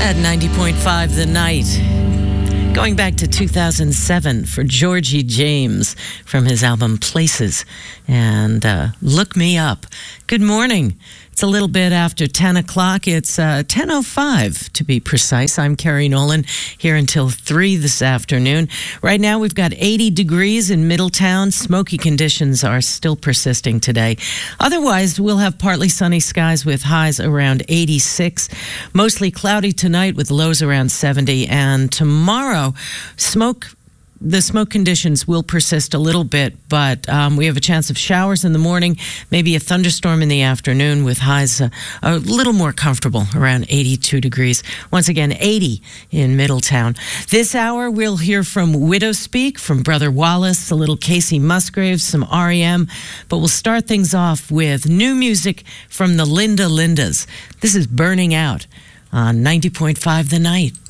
At 90.5 The Night. Going back to 2007 for Georgie James from his album Places. And Look Me Up. Good morning. It's a little bit after 10 o'clock. It's 10:05 to be precise. I'm Carrie Nolan here until 3 this afternoon. Right now we've got 80 degrees in Middletown. Smoky conditions are still persisting today. Otherwise, we'll have partly sunny skies with highs around 86. Mostly cloudy tonight with lows around 70. And tomorrow, the smoke conditions will persist a little bit, but we have a chance of showers in the morning, maybe a thunderstorm in the afternoon with highs a little more comfortable, around 82 degrees. Once again, 80 in Middletown. This hour, we'll hear from Widow Speak, from Brother Wallace, a little Casey Musgraves, some R.E.M., but we'll start things off with new music from the Linda Lindas. This is Burning Out on 90.5 The Night.